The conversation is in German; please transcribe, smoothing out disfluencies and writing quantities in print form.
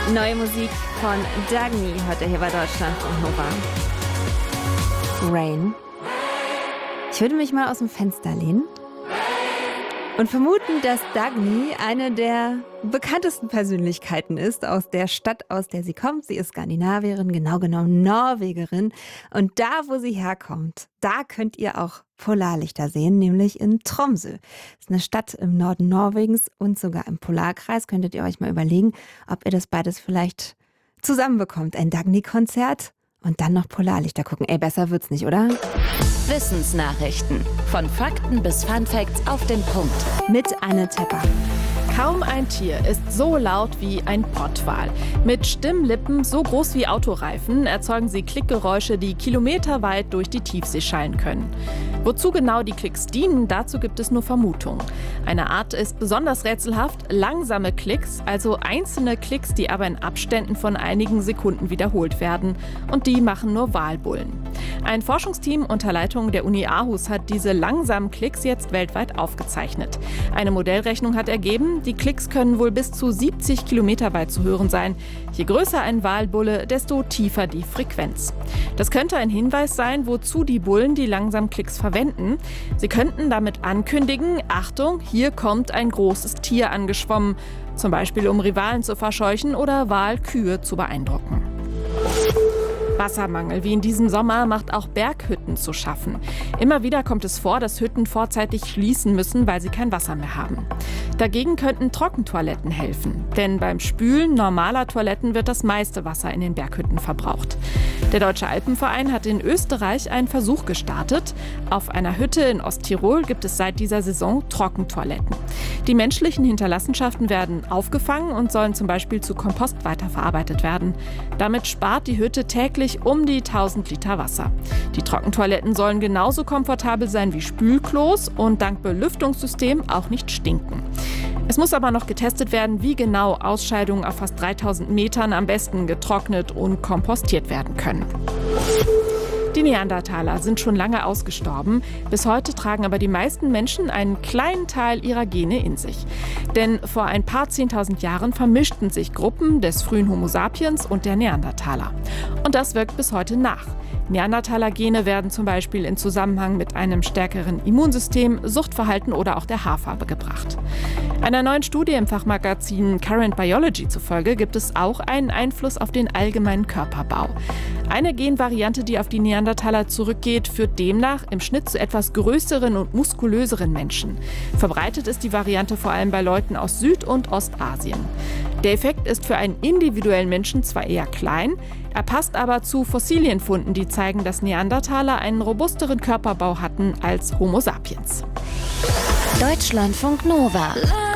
Neue Musik von Dagny heute hier bei Deutschlandfunk Nova. Rain. Ich würde mich mal aus dem Fenster lehnen und vermuten, dass Dagny eine der bekanntesten Persönlichkeiten ist aus der Stadt, aus der sie kommt. Sie ist Skandinavierin, genau genommen Norwegerin. Und da, wo sie herkommt, da könnt ihr auch Polarlichter sehen, nämlich in Tromsø. Das ist eine Stadt im Norden Norwegens und sogar im Polarkreis. Könntet ihr euch mal überlegen, ob ihr das beides vielleicht zusammenbekommt. Ein Dagny-Konzert und dann noch Polarlichter gucken. Besser wird's nicht, oder? Wissensnachrichten. Von Fakten bis Funfacts auf den Punkt. Mit Anne Tepper. Kaum ein Tier ist so laut wie ein Pottwal. Mit Stimmlippen so groß wie Autoreifen erzeugen sie Klickgeräusche, die kilometerweit durch die Tiefsee schallen können. Wozu genau die Klicks dienen, dazu gibt es nur Vermutungen. Eine Art ist besonders rätselhaft: langsame Klicks, also einzelne Klicks, die aber in Abständen von einigen Sekunden wiederholt werden. Und die machen nur Walbullen. Ein Forschungsteam unter Leitung der Uni Aarhus hat diese langsamen Klicks jetzt weltweit aufgezeichnet. Eine Modellrechnung hat ergeben, die Klicks können wohl bis zu 70 Kilometer weit zu hören sein. Je größer ein Walbulle, desto tiefer die Frequenz. Das könnte ein Hinweis sein, wozu die Bullen die langsamen Klicks verwenden. Sie könnten damit ankündigen: Achtung, hier kommt ein großes Tier angeschwommen. Zum Beispiel, um Rivalen zu verscheuchen oder Walkühe zu beeindrucken. Wassermangel wie in diesem Sommer macht auch Berghütten zu schaffen. Immer wieder kommt es vor, dass Hütten vorzeitig schließen müssen, weil sie kein Wasser mehr haben. Dagegen könnten Trockentoiletten helfen, denn beim Spülen normaler Toiletten wird das meiste Wasser in den Berghütten verbraucht. Der Deutsche Alpenverein hat in Österreich einen Versuch gestartet. Auf einer Hütte in Osttirol gibt es seit dieser Saison Trockentoiletten. Die menschlichen Hinterlassenschaften werden aufgefangen und sollen zum Beispiel zu Kompost weiterverarbeitet werden. Damit spart die Hütte täglich um die 1000 Liter Wasser. Die Trockentoiletten sollen genauso komfortabel sein wie Spülklos und dank Belüftungssystem auch nicht stinken. Es muss aber noch getestet werden, wie genau Ausscheidungen auf fast 3000 Metern am besten getrocknet und kompostiert werden können. Die Neandertaler sind schon lange ausgestorben. Bis heute tragen aber die meisten Menschen einen kleinen Teil ihrer Gene in sich. Denn vor ein paar 10.000 Jahren vermischten sich Gruppen des frühen Homo sapiens und der Neandertaler. Und das wirkt bis heute nach. Neandertaler-Gene werden zum Beispiel in Zusammenhang mit einem stärkeren Immunsystem, Suchtverhalten oder auch der Haarfarbe gebracht. Einer neuen Studie im Fachmagazin Current Biology zufolge gibt es auch einen Einfluss auf den allgemeinen Körperbau. Eine Genvariante, die auf die Neandertaler zurückgeht, führt demnach im Schnitt zu etwas größeren und muskulöseren Menschen. Verbreitet ist die Variante vor allem bei Leuten aus Süd- und Ostasien. Der Effekt ist für einen individuellen Menschen zwar eher klein, er passt aber zu Fossilienfunden, die zeigen, dass Neandertaler einen robusteren Körperbau hatten als Homo sapiens. Deutschlandfunk Nova.